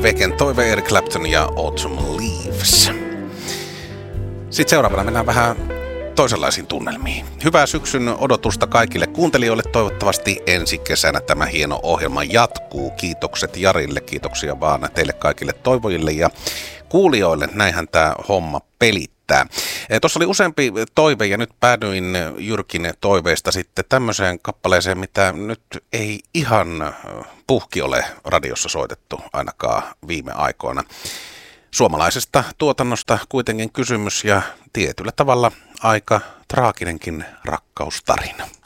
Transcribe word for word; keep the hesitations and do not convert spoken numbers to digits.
Weekend toive Eric Clapton ja Autumn Leaves. Sitten seuraavana mennään vähän toisenlaisiin tunnelmiin. Hyvää syksyn odotusta kaikille kuuntelijoille. Toivottavasti ensi kesänä tämä hieno ohjelma jatkuu. Kiitokset Jarille, kiitoksia vaan teille kaikille toivojille ja kuulijoille. Näinhän tämä homma pelittää. Tuossa oli useampi toive ja nyt päädyin Jyrkin toiveista sitten tämmöiseen kappaleeseen, mitä nyt ei ihan puhki ole radiossa soitettu ainakaan viime aikoina. Suomalaisesta tuotannosta kuitenkin kysymys ja tietyllä tavalla aika traaginenkin rakkaustarina.